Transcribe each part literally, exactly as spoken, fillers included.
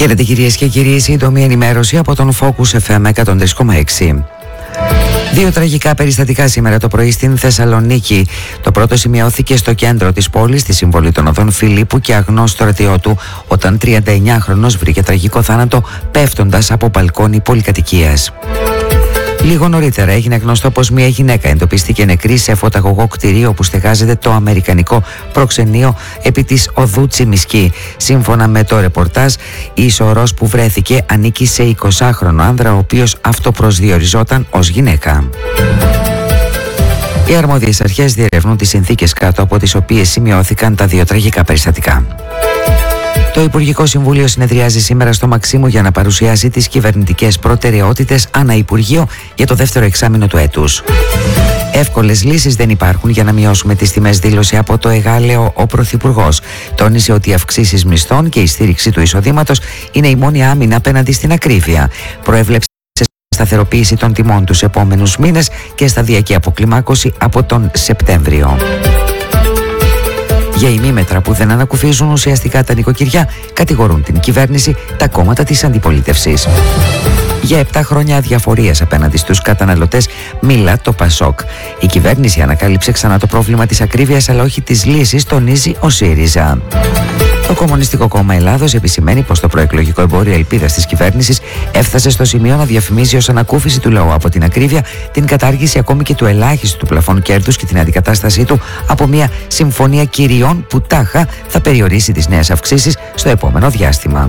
Χαίρετε κυρίες και κύριοι, σύντομη ενημέρωση από τον Focus εφ εμ εκατόν τρία κόμμα έξι. Δύο τραγικά περιστατικά σήμερα το πρωί στην Θεσσαλονίκη. Το πρώτο σημειώθηκε στο κέντρο της πόλης, στη συμβολή των οδών Φιλίππου και Αγνός στρατιώτου, όταν τριανταεννιάχρονος βρήκε τραγικό θάνατο πέφτοντας από μπαλκόνι πολυκατοικίας. Λίγο νωρίτερα έγινε γνωστό πως μια γυναίκα εντοπίστηκε νεκρή σε φωταγωγό κτηρίο όπου στεγάζεται το αμερικανικό προξενείο επί της οδού Τσιμισκή. Σύμφωνα με το ρεπορτάζ, η ισορρός που βρέθηκε ανήκει σε εικοσάχρονο άνδρα, ο οποίος αυτοπροσδιοριζόταν ως γυναίκα. Οι αρμόδιες αρχές διερευνούν τις συνθήκες κάτω από τις οποίες σημειώθηκαν τα δύο τραγικά περιστατικά. Το Υπουργικό Συμβούλιο συνεδριάζει σήμερα στο Μαξίμου για να παρουσιάσει τις κυβερνητικές προτεραιότητες ανά Υπουργείο για το δεύτερο εξάμηνο του έτους. Εύκολες λύσεις δεν υπάρχουν για να μειώσουμε τις τιμές, δήλωσε από το Εγάλεο ο Πρωθυπουργός. Τόνισε ότι οι αυξήσεις μισθών και η στήριξη του εισοδήματος είναι η μόνη άμυνα απέναντι στην ακρίβεια. Προέβλεψε σταθεροποίηση των τιμών τους επόμενους μήνες και σταδιακή αποκλιμάκωση από τον Σεπτέμβριο. Για ημίμετρα που δεν ανακουφίζουν ουσιαστικά τα νοικοκυριά, κατηγορούν την κυβέρνηση τα κόμματα της αντιπολίτευσης. Για επτά χρόνια αδιαφορίας απέναντι στους καταναλωτές μιλά το Πασόκ. Η κυβέρνηση ανακάλυψε ξανά το πρόβλημα της ακρίβειας, αλλά όχι της λύσης, τονίζει ο ΣΥΡΙΖΑ. Το Κομμουνιστικό Κόμμα Ελλάδος επισημαίνει πως το προεκλογικό εμπόριο ελπίδας της κυβέρνησης έφτασε στο σημείο να διαφημίζει ως ανακούφιση του λαού από την ακρίβεια την κατάργηση ακόμη και του ελάχιστου του πλαφών κέρδους και την αντικατάστασή του από μια συμφωνία κυριών που τάχα θα περιορίσει τις νέες αυξήσεις στο επόμενο διάστημα.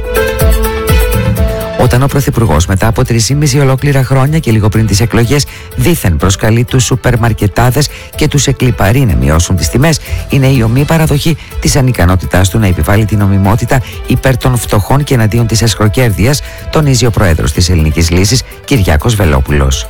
Όταν ο Πρωθυπουργός μετά από τρισήμισι ολόκληρα χρόνια και λίγο πριν τις εκλογές δήθεν προσκαλεί τους σούπερ μαρκετάδες και τους εκλιπαρεί να μειώσουν τις τιμές, είναι η ομή παραδοχή της ανικανότητάς του να επιβάλλει την νομιμότητα υπέρ των φτωχών και εναντίον της εσχροκέρδειας, τονίζει ο Πρόεδρος της Ελληνικής Λύσης, Κυριάκος Βελόπουλος.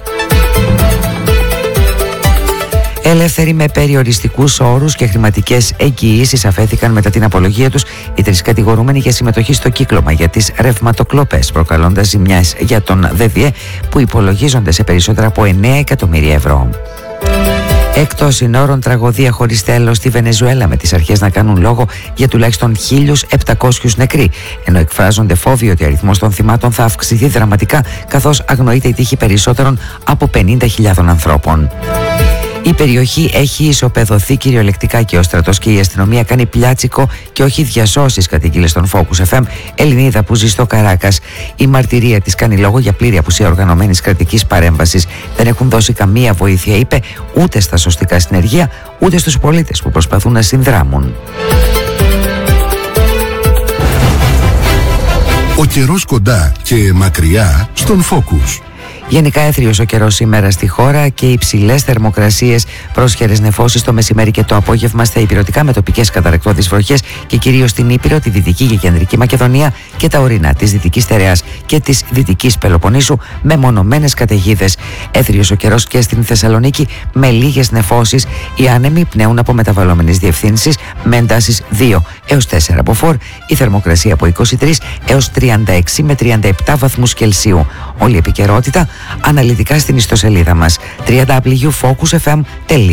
Ελεύθεροι με περιοριστικούς όρους και χρηματικές εγγυήσεις αφέθηκαν μετά την απολογία τους οι τρεις κατηγορούμενοι για συμμετοχή στο κύκλωμα για τις ρευματοκλοπές, προκαλώντας ζημιές για τον ΔΔΕ που υπολογίζονται σε περισσότερα από εννέα εκατομμύρια ευρώ. Εκτός συνόρων, τραγωδία χωρίς τέλος στη Βενεζουέλα, με τις αρχές να κάνουν λόγο για τουλάχιστον χίλιους επτακόσιους νεκροί, ενώ εκφράζονται φόβοι ότι ο αριθμός των θυμάτων θα αυξηθεί δραματικά, καθώς αγνοείται η τύχη περισσότερων από πενήντα χιλιάδων ανθρώπων. Η περιοχή έχει ισοπεδωθεί κυριολεκτικά και ο στρατός και η αστυνομία κάνει πλιάτσικο και όχι διασώσεις, κατήγγειλε στον Focus εφ εμ Ελληνίδα που ζει στο Καράκας. Η μαρτυρία της κάνει λόγο για πλήρη απουσία οργανωμένης κρατικής παρέμβασης. Δεν έχουν δώσει καμία βοήθεια, είπε, ούτε στα σωστικά συνεργεία, ούτε στους πολίτες που προσπαθούν να συνδράμουν. Ο καιρός κοντά και μακριά στον Focus. Γενικά έθριος ο καιρός σήμερα στη χώρα και υψηλές θερμοκρασίες, πρόσχερες νεφώσεις το μεσημέρι και το απόγευμα στα ηπειρωτικά με τοπικές καταρρεκτώδεις βροχές και κυρίως στην Ήπειρο, τη Δυτική και Κεντρική Μακεδονία και τα ορεινά της Δυτικής Στερεάς και της Δυτικής Πελοποννήσου με μονομένες καταιγίδες. Έθριος ο καιρός και στην Θεσσαλονίκη με λίγες νεφώσεις. Οι άνεμοι πνέουν από μεταβαλλόμενες διευθύνσεις με εντάσεις δύο έως τέσσερα από φορ. Η θερμοκρασία από είκοσι τρεις έως τριάντα έξι με τριάντα επτά βαθμούς Κελσίου. Όλη η επικαιρότητα αναλυτικά στην ιστοσελίδα μας double-u double-u double-u τελεία focus f m τελεία